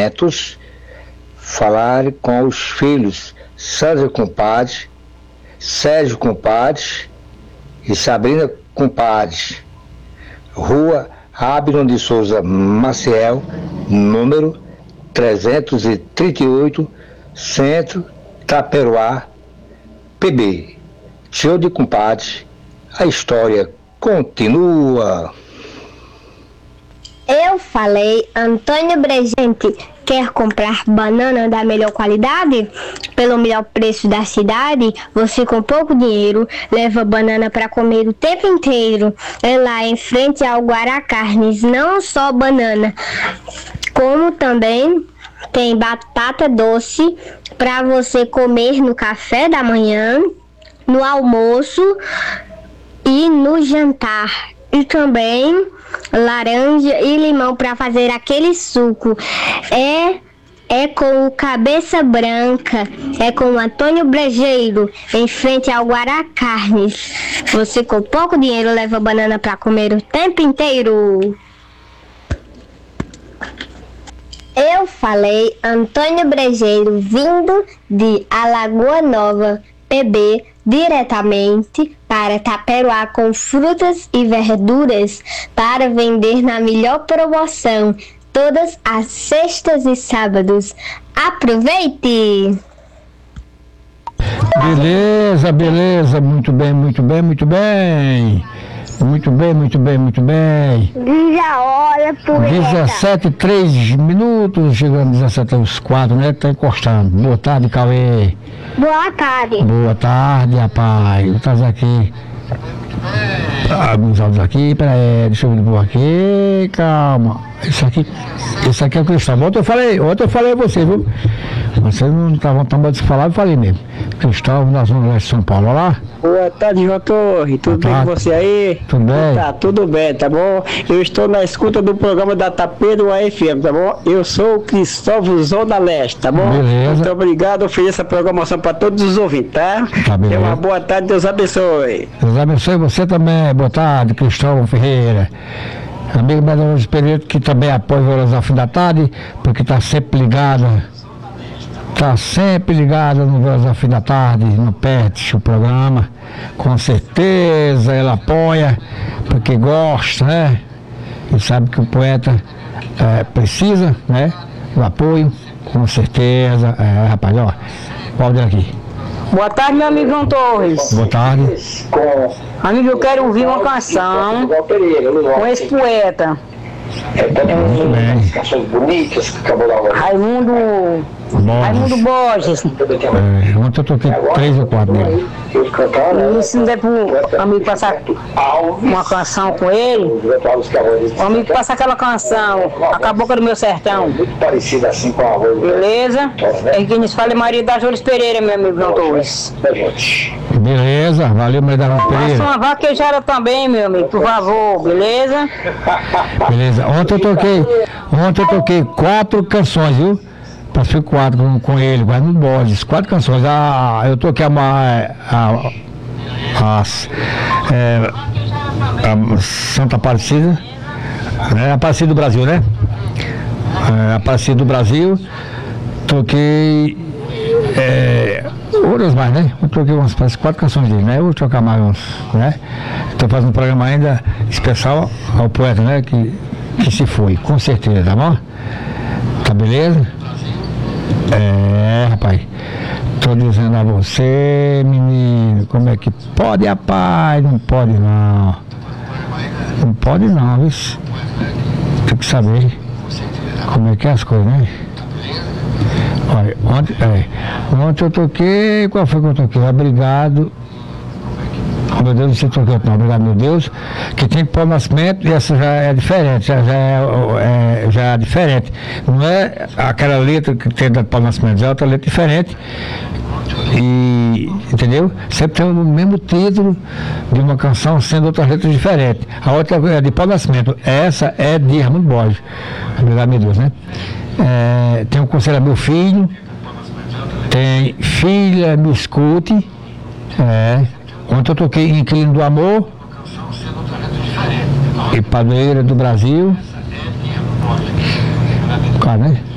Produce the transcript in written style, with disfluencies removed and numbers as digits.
netos falarem com os filhos Sandra Compadre, Sérgio Compadre e Sabrina Compadre, Rua Abner de Souza Maciel, número 338, Centro, Taperoá, PB. Tio de Compadre, a história continua. Eu falei, Antônio Brejente, quer comprar banana da melhor qualidade? Pelo melhor preço da cidade, você com pouco dinheiro leva banana para comer o tempo inteiro. É lá em frente ao Guará Carnes, não só banana, como também tem batata doce para você comer no café da manhã, no almoço e no jantar. E também laranja e limão para fazer aquele suco. É com o Cabeça Branca, é com o Antônio Brejeiro, em frente ao Guará Carnes. Você com pouco dinheiro leva banana para comer o tempo inteiro. Eu falei, Antônio Brejeiro, vindo de Alagoa Nova, PB, diretamente para Taperoá com frutas e verduras para vender na melhor promoção, todas as sextas e sábados. Aproveite! Beleza, muito bem. Diz a hora, poeta. 17:03, chegando 17:04, né? Tá encostando. Boa tarde, Cauê. Boa tarde. Boa tarde, rapaz. Vou trazer aqui alguns áudios aqui, peraí, deixa eu ver aqui, calma. Esse aqui é o Cristóvão. Ontem eu falei a você, viu? Você não estava tão bom de falar, eu falei mesmo. Cristóvão, da Zona Leste de São Paulo, olha lá. Boa tarde, João Torre. Tudo bem com você aí? Tudo bem? Tá, tudo bem, tá bom? Eu estou na escuta do programa da Tapeiro AFM, tá bom? Eu sou o Cristóvão Zona Leste, tá bom? Beleza. Muito obrigado, ofereço essa programação para todos os ouvintes, tá? Tá, beleza. Tenha uma boa tarde, Deus abençoe. Deus abençoe você também. Boa tarde, Cristóvão Ferreira. Amigo Medeiros Pereira, que também apoia o Violões ao Fim da Tarde, porque está sempre ligada no Violões ao Fim da Tarde, no PET, o programa. Com certeza ela apoia, porque gosta, né? E sabe que o poeta precisa, né? Do apoio, com certeza. Rapaz, ó, pode aqui. Boa tarde, meu amigo João Torres. Boa tarde. Amigo, eu quero ouvir uma canção com esse poeta. Muito bem. Raimundo Borges. Ontem eu toquei 3 ou 4 dele. E se não der pro amigo passar uma canção com ele, o amigo passa aquela canção, A Cabocla do Meu Sertão. Muito parecida assim com a voz. Beleza? É quem nos fala é Maria das Flores Pereira, meu amigo João Torres. Beleza, valeu, Maria das Flores Passa Pereira. uma vaquejada também, meu amigo, por favor, beleza? Beleza, ontem eu toquei 4 canções, viu? Passei 4 com ele, mas no Borges, 4 canções. Eu toquei a Santa Aparecida, né? Aparecida do Brasil, né? Aparecida do Brasil, toquei outras mais, né? Eu toquei umas 4 canções dele, né? Eu vou tocar mais uns, né? Estou fazendo um programa ainda especial ao poeta, né? Que se foi, com certeza, tá bom? Tá beleza? Rapaz, tô dizendo a você, menino, como é que pode, rapaz? Não pode não. Não pode não, viu? Tem que saber como é que é as coisas, né? Olha, ontem eu toquei, qual foi que eu toquei? Obrigado. Meu Deus, você tocou, não, obrigado, meu Deus. Que tem que pôr o nascimento, e essa já é diferente, já é diferente. Não é aquela letra que tem da Paulo Nascimento, já é outra letra diferente. E, entendeu? Sempre tem o mesmo título de uma canção, sendo outras letras diferentes. A outra é de Paulo Nascimento, essa é de Raimundo Borges. Obrigado, meu Deus, né? Tem o Conselho a Meu Filho, tem Filha, Me Escute, ontem eu toquei Inquilino do Amor e Padroeira do Brasil. Cara, né?